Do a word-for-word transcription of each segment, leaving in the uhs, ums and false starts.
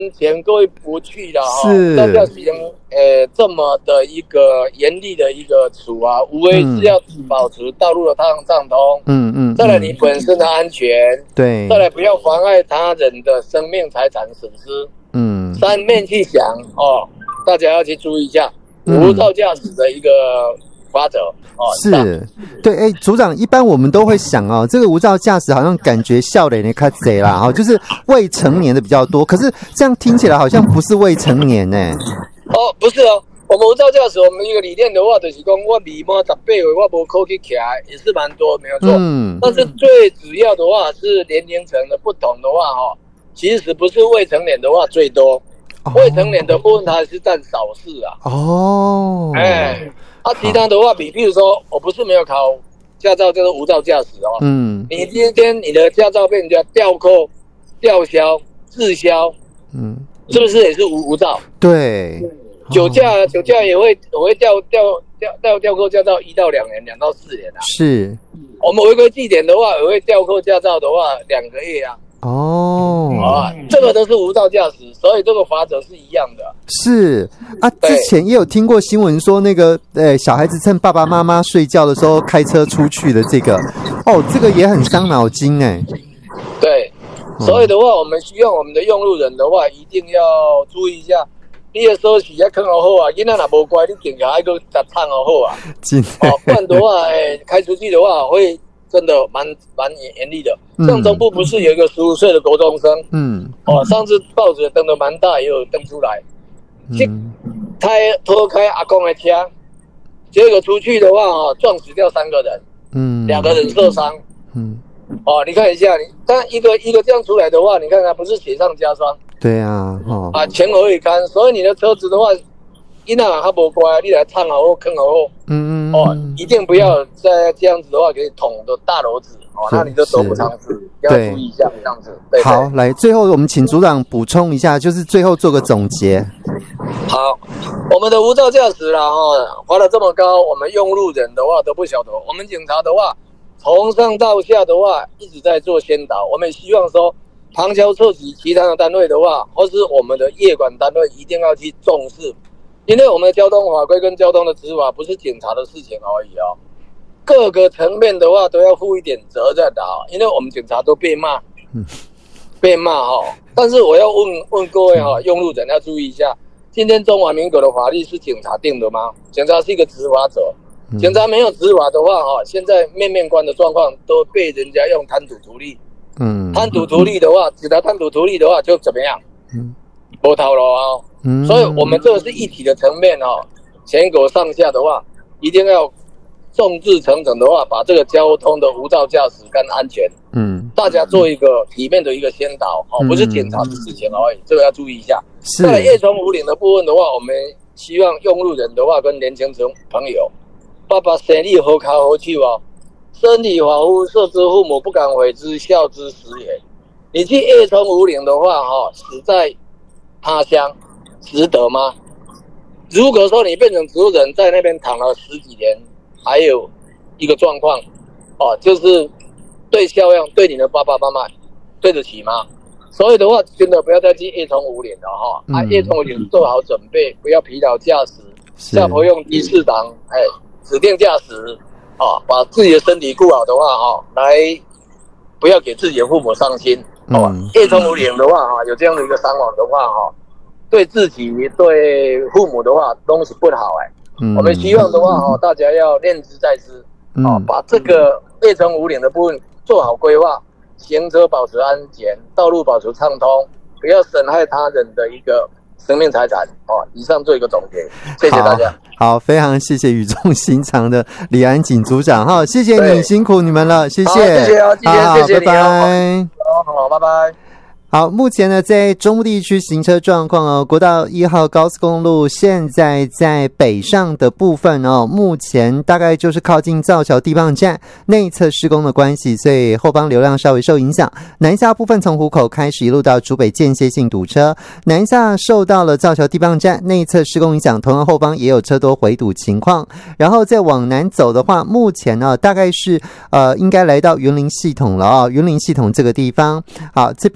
前各位不去了哈， 是大家行呃这么的一个严厉的一个处啊，无非是要保持道路的畅畅通， 嗯嗯， 再来你本身的安全， 对， 再来不要妨碍他人的生命财产损失， 嗯， 三面去想哦，大家要去注意一下无照驾驶的一个法则。哦、 是，对，哎，组长，一般我们都会想哦，这个无照驾驶好像感觉笑脸的较侪啦，哦，就是未成年的比较多，可是这样听起来好像不是未成年呢。 哦，不是哦，我们无照驾驶，我们一个理念的话，就是说我未满十八岁，我无考去骑，也是蛮多，没有错。嗯，但是最主要的话是年龄层的不同的话，哈、哦，其实不是未成年的话最多，哦、未成年的部分它还是占少数啊。哦，哎。啊，其他的话，比譬如说，我不是没有考驾照，就是无照驾驶哦。嗯，你今天你的驾照被人家吊扣、吊销、滞销，嗯，是不是也是无无照？ 对， 酒驾，哦、酒驾也会我会吊吊吊吊吊扣驾照一到两年，两到四年啊。 是， 我们违规记点的话，也会吊扣驾照的话，两个月啊。哦，啊，这个都是无照驾驶，所以这个法则是一样的。 是啊，之前也有听过新闻说，那个呃小孩子趁爸爸妈妈睡觉的时候开车出去的这个，哦，这个也很伤脑筋哎。 对，所以的话，我们希望我们的用路人的话，一定要注意一下，你的手机要看好好啊，囡仔若无乖，你定下还个搭唱好好啊。哦，不然的话，哎，开出去的话会。真的蛮蛮严厉的，像中部不是有一个十五岁的国中生，嗯，哦，上次报纸登的蛮大，也有登出来，嗯，他偷开阿公的车，结果出去的话哦，撞死掉三个人，嗯，两个人受伤，嗯，哦，你看一下，你但一个一个这样出来的话，你看看不是雪上加霜， 对啊，哦， 啊，前后一堪，所以你的车子的话。囡仔他不乖，你来唱好或坑好，嗯嗯哦，一定不要再这样子的话，给你捅的大篓子哦，那你就得不偿失，要注意一下这样子。对对好，来，最后我们请组长补充一下，就是最后做个总结。 好，我们的无照驾驶啦，哦，罚得这么高，我们用路人的话都不晓得。我们警察的话，从上到下的话一直在做宣导，我们希望说，旁敲侧击其他的单位的话，或是我们的业管单位一定要去重视。因为我们的交通法规跟交通的执法不是警察的事情而已哦，各个层面的话都要负一点责任的哦。因为我们警察都被骂，嗯、被骂哈、哦。但是我要问问各位哈、哦，用路人要注意一下，今天中华民国的法律是警察定的吗？警察是一个执法者，警察没有执法的话哈、哦，现在面面观的状况都被人家用贪图图利，嗯，贪图图利的话，只要贪图图利的话就怎么样？嗯。波涛了啊、嗯，所以我们这个是一体的层面哦，全国上下的话，一定要众志成城的话，把这个交通的无照驾驶跟安全，嗯，大家做一个体面的一个宣导哦，不是检查的事情而已，这个要注意一下。再来夜冲五岭的部分的话，我们希望用路人的话跟年轻朋友，爸爸生意好卡好手哦，身体发肤受之父母，不敢毁之，孝之始也。你去夜冲五岭的话，哈，死在他乡值得吗？如果说你变成植物人在那边躺了十几年，还有一个状况哦，就是对孝养对你的爸爸妈妈对得起吗？所以的话，真的不要再去夜冲五岭了哈、嗯！啊，夜冲五岭做好准备，不要疲劳驾驶，下坡用低四档，哎，指定驾驶啊，把自己的身体顾好的话哈，来不要给自己的父母伤心。哦，夜冲五岭的话哈，有这样的一个伤亡的话哈，对自己对父母的话都是不好哎。嗯，我们希望的话哈，大家要念之在之，哦，把这个夜冲五岭的部分做好规划，行车保持安全，道路保持畅通，不要损害他人的一个生命财产。哦，以上做一个总结，谢谢大家。 好，好非常谢谢语重心长的李安景组长哈，谢谢你，辛苦你们了，谢谢， 谢谢哦，今天谢谢你， 拜拜。 好，拜拜。 好，目前呢，在中部地区行车状况哦，国道一号高速公路现在在北上的部分哦，目前大概就是靠近造桥地磅站内侧施工的关系，所以后方流量稍微受影响。南下部分从湖口开始一路到竹北间歇性堵车，南下受到了造桥地磅站内侧施工影响，同样后方也有车多回堵情况。然后再往南走的话，目前呢大概是呃应该来到云林系统了啊、哦，云林系统这个地方。好，这边呢。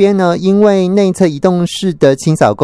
因为内侧移动式的清扫工